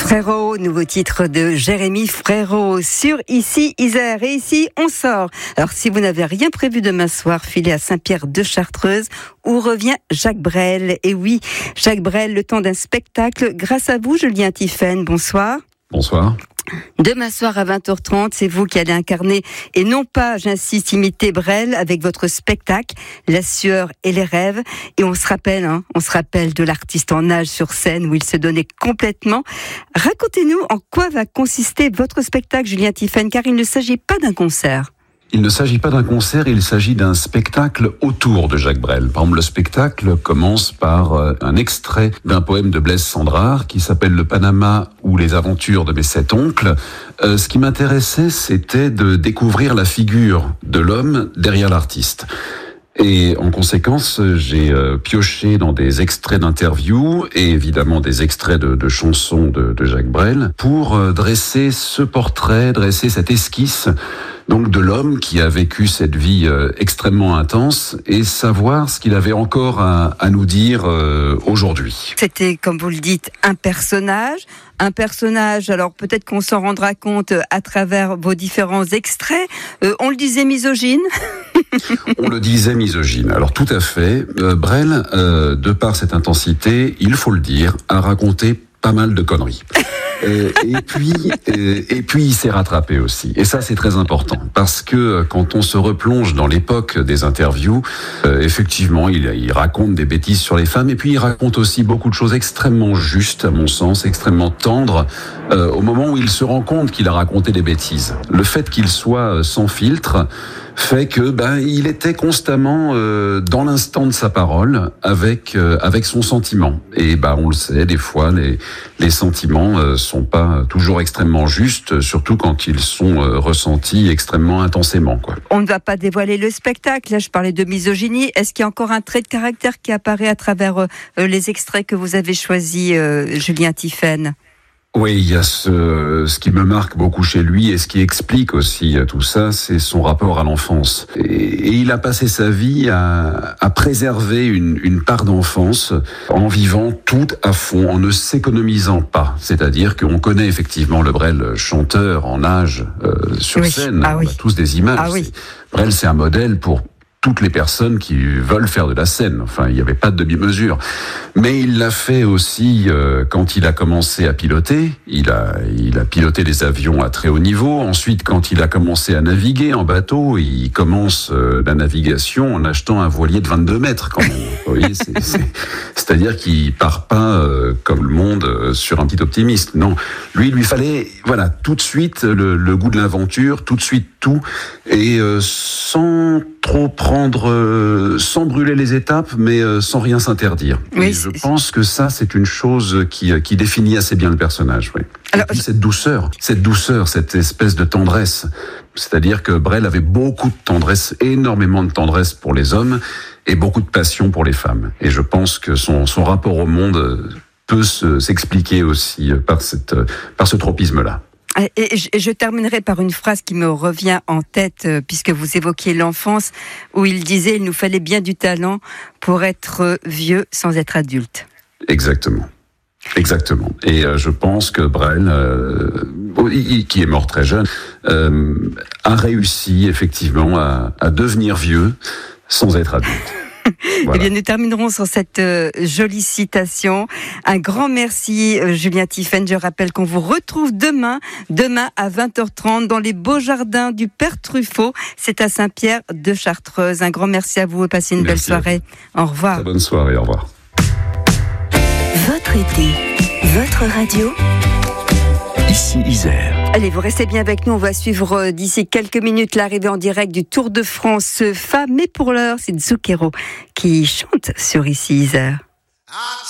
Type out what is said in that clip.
Frérot, nouveau titre de Jérémy Frérot sur Ici Isère. Et ici, on sort. Alors, si vous n'avez rien prévu demain soir, filez à Saint-Pierre-de-Chartreuse où revient Jacques Brel. Et oui, Jacques Brel, le temps d'un spectacle. Grâce à vous, Julien Tiphaine, bonsoir. Bonsoir. Demain soir à 20h30, c'est vous qui allez incarner, et non pas, j'insiste, imiter Brel avec votre spectacle, La sueur et les rêves. Et on se rappelle de l'artiste en nage sur scène où il se donnait complètement. Racontez-nous en quoi va consister votre spectacle, Julien Tiphaine, car il ne s'agit pas d'un concert. Il ne s'agit pas d'un concert, il s'agit d'un spectacle autour de Jacques Brel. Par exemple, le spectacle commence par un extrait d'un poème de Blaise Cendrars qui s'appelle Le Panama ou les aventures de mes 7 oncles. Ce qui m'intéressait, c'était de découvrir la figure de l'homme derrière l'artiste. Et en conséquence, j'ai pioché dans des extraits d'interviews et évidemment des extraits de chansons de Jacques Brel pour dresser ce portrait, dresser cette esquisse donc de l'homme qui a vécu cette vie extrêmement intense et savoir ce qu'il avait encore à nous dire aujourd'hui. C'était, comme vous le dites, un personnage, alors peut-être qu'on s'en rendra compte à travers vos différents extraits. On le disait misogyne. On le disait misogyne. Alors tout à fait. Brel, de par cette intensité, il faut le dire, a raconté pas mal de conneries. Et puis il s'est rattrapé aussi. Et ça, c'est très important. Parce que quand on se replonge dans l'époque des interviews, effectivement, il raconte des bêtises sur les femmes. Et puis, il raconte aussi beaucoup de choses extrêmement justes, à mon sens, extrêmement tendres, au moment où il se rend compte qu'il a raconté des bêtises. Le fait qu'il soit sans filtre fait que il était constamment dans l'instant de sa parole avec son sentiment. Et on le sait, des fois les sentiments sont pas toujours extrêmement justes, surtout quand ils sont ressentis extrêmement intensément, quoi. On ne va pas dévoiler le spectacle. Là, je parlais de misogynie. Est-ce qu'il y a encore un trait de caractère qui apparaît à travers les extraits que vous avez choisis, Julien Tiphaine ? Oui, il y a ce qui me marque beaucoup chez lui et ce qui explique aussi tout ça, c'est son rapport à l'enfance. Et il a passé sa vie à préserver une part d'enfance en vivant tout à fond, en ne s'économisant pas. C'est-à-dire qu'on connaît effectivement le Brel chanteur en nage sur scène. Ah oui. On a tous des images. Ah oui. Brel, c'est un modèle pour toutes les personnes qui veulent faire de la scène. Enfin, il n'y avait pas de demi-mesure. Mais il l'a fait aussi quand il a commencé à piloter. Il a piloté des avions à très haut niveau. Ensuite, quand il a commencé à naviguer en bateau, il commence la navigation en achetant un voilier de 22 mètres quand même. Vous voyez, c'est-à-dire qu'il part pas comme le monde sur un petit optimiste. Non, lui fallait tout de suite le goût de l'aventure, tout de suite tout, et sans trop prendre, sans brûler les étapes, mais sans rien s'interdire. Oui, je pense que ça, c'est une chose qui définit assez bien le personnage. Oui. Alors, et puis cette douceur, cette espèce de tendresse. C'est-à-dire que Brel avait beaucoup de tendresse, énormément de tendresse pour les hommes et beaucoup de passion pour les femmes. Et je pense que son rapport au monde peut s'expliquer aussi par ce tropisme-là. Et je terminerai par une phrase qui me revient en tête, puisque vous évoquiez l'enfance, où il disait « Il nous fallait bien du talent pour être vieux sans être adulte ». Exactement. Et je pense que Brel, qui est mort très jeune, a réussi effectivement à devenir vieux sans être adulte. Voilà. Eh bien, nous terminerons sur cette jolie citation. Un grand merci, Julien Tiphaine. Je rappelle qu'on vous retrouve demain à 20h30 dans les beaux jardins du Père Truffaut. C'est à Saint-Pierre-de-Chartreuse. Un grand merci à vous et passez une belle soirée. Au revoir. Très bonne soirée, au revoir. Votre été, votre radio. Ici Isère. Allez, vous restez bien avec nous. On va suivre d'ici quelques minutes l'arrivée en direct du Tour de France Femmes. Mais pour l'heure, c'est Zucchero qui chante sur Ici Isère.